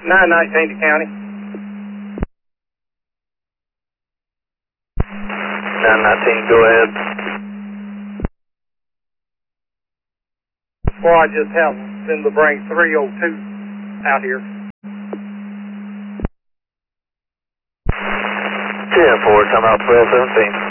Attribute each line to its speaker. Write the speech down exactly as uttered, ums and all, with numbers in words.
Speaker 1: nine nineteen to county.
Speaker 2: nine nineteen, go ahead.
Speaker 1: Squad just have them to bring three oh two out here.
Speaker 2: ten four, time out twelve seventeen.